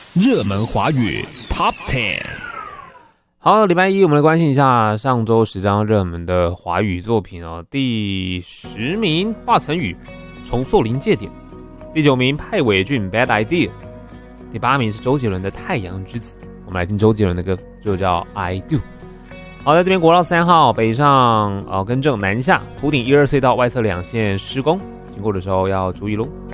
热门华语 Top 10。 好，礼拜一我们来关心一下上周10张热门的华语作品哦。第10名华晨宇重塑临界点，第9名派伟俊 Bad Idea， 第8名是周杰伦的太阳之子。我们来听周杰伦的歌，就叫 I Do。 好，在这边国道3号北上更正南下，土顶12隧道外侧2线施工，经过的时候要注意咯。